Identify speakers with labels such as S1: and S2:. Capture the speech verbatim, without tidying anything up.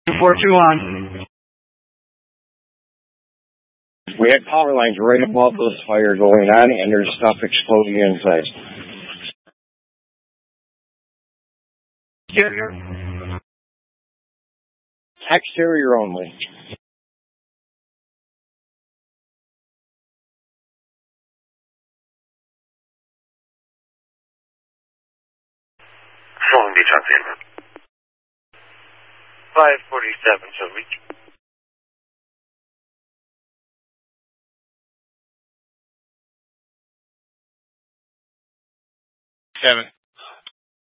S1: four two on.
S2: We had power lines right above this fire going on, and there's stuff exploding inside.
S1: Exterior?
S2: Exterior only.
S3: Long Beach on scene. five forty-seven, so reach.
S4: Seven.